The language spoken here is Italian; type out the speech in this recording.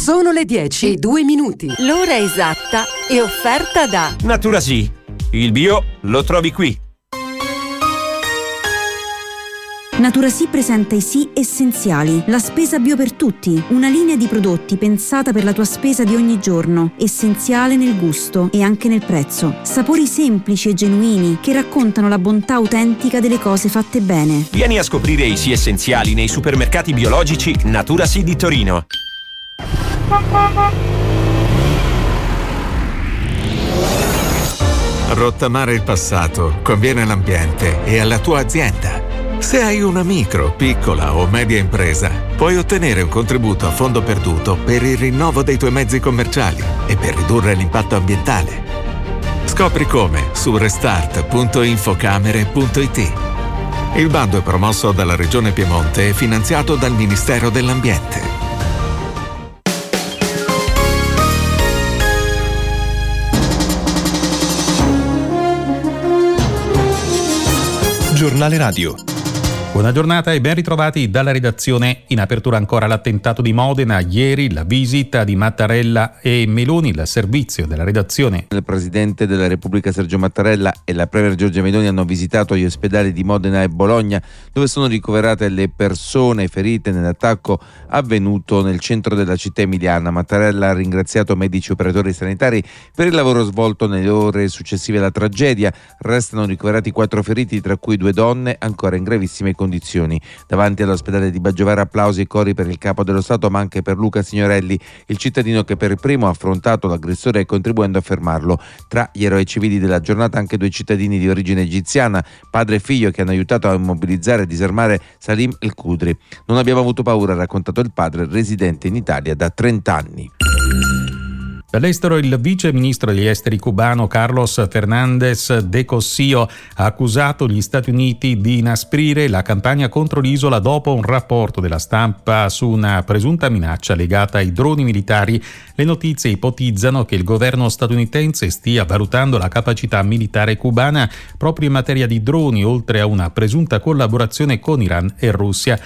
Sono le 10:02. L'ora esatta è offerta da Naturasì. Il bio lo trovi qui. Naturasì presenta i Sì Essenziali, la spesa bio per tutti, una linea di prodotti pensata per la tua spesa di ogni giorno, essenziale nel gusto e anche nel prezzo. Sapori semplici e genuini che raccontano la bontà autentica delle cose fatte bene. Vieni a scoprire i Sì Essenziali nei supermercati biologici Naturasì di Torino. Rottamare il passato conviene all'ambiente e alla tua azienda. Se hai una micro, piccola o media impresa, puoi ottenere un contributo a fondo perduto per il rinnovo dei tuoi mezzi commerciali e per ridurre l'impatto ambientale. Scopri come su restart.infocamere.it. Il bando è promosso dalla Regione Piemonte e finanziato dal Ministero dell'Ambiente. Giornale Radio. Buona giornata e ben ritrovati dalla redazione. In apertura ancora l'attentato di Modena. Ieri la visita di Mattarella e Meloni, il servizio della redazione. Il Presidente della Repubblica Sergio Mattarella e la Premier Giorgia Meloni hanno visitato gli ospedali di Modena e Bologna, dove sono ricoverate le persone ferite nell'attacco avvenuto nel centro della città emiliana. Mattarella ha ringraziato medici e operatori sanitari per il lavoro svolto nelle ore successive alla tragedia. Restano ricoverati 4 feriti, tra cui 2 donne ancora in gravissime condizioni. Davanti all'ospedale di Baggiovara applausi e cori per il capo dello Stato, ma anche per Luca Signorelli, il cittadino che per primo ha affrontato l'aggressore contribuendo a fermarlo. Tra gli eroi civili della giornata anche 2 cittadini di origine egiziana, padre e figlio, che hanno aiutato a immobilizzare e disarmare Salim El Khudri. Non abbiamo avuto paura, ha raccontato il padre, residente in Italia da 30 anni. Dall'estero il vice ministro degli esteri cubano Carlos Fernández de Cossío ha accusato gli Stati Uniti di inasprire la campagna contro l'isola dopo un rapporto della stampa su una presunta minaccia legata ai droni militari. Le notizie ipotizzano che il governo statunitense stia valutando la capacità militare cubana proprio in materia di droni, oltre a una presunta collaborazione con Iran e Russia.